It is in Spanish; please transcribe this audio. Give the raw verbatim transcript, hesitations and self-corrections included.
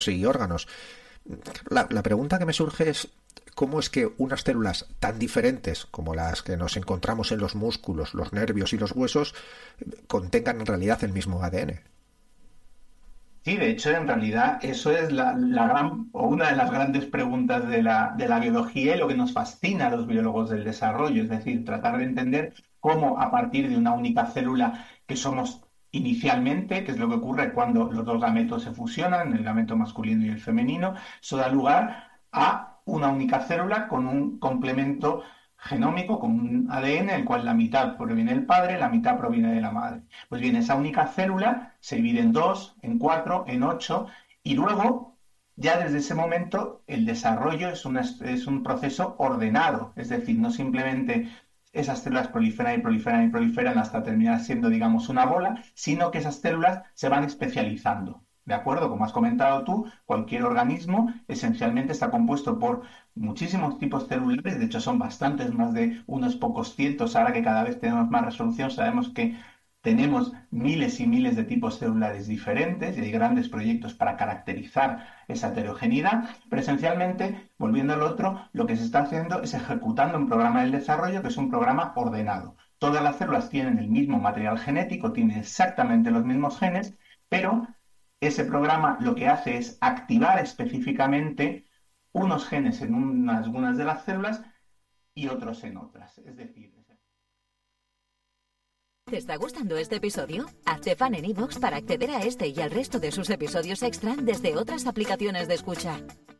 y órganos. La, la pregunta que me surge es cómo es que unas células tan diferentes como las que nos encontramos en los músculos, los nervios y los huesos contengan en realidad el mismo A D N. Sí, de hecho, en realidad, eso es la, la gran, o una de las grandes preguntas de la, de la biología y lo que nos fascina a los biólogos del desarrollo, es decir, tratar de entender cómo a partir de una única célula que somos inicialmente, que es lo que ocurre cuando los dos gametos se fusionan, el gameto masculino y el femenino, eso da lugar a una única célula con un complemento genómico, con un A D N, el cual la mitad proviene del padre, la mitad proviene de la madre. Pues bien, esa única célula se divide en dos, en cuatro, en ocho, y luego, ya desde ese momento, el desarrollo es, una, es un proceso ordenado, es decir, no simplemente esas células proliferan y proliferan y proliferan hasta terminar siendo, digamos, una bola, sino que esas células se van especializando. ¿De acuerdo? Como has comentado tú, cualquier organismo esencialmente está compuesto por muchísimos tipos celulares, de hecho son bastantes, más de unos pocos cientos, ahora que cada vez tenemos más resolución, sabemos que tenemos miles y miles de tipos celulares diferentes y hay grandes proyectos para caracterizar esa heterogeneidad, pero esencialmente, volviendo al otro, lo que se está haciendo es ejecutando un programa del desarrollo que es un programa ordenado. Todas las células tienen el mismo material genético, tienen exactamente los mismos genes, pero ese programa lo que hace es activar específicamente unos genes en unas, algunas de las células y otros en otras. Es decir, ¿te está gustando este episodio? Hazte fan en iVoox para acceder a este y al resto de sus episodios extra desde otras aplicaciones de escucha.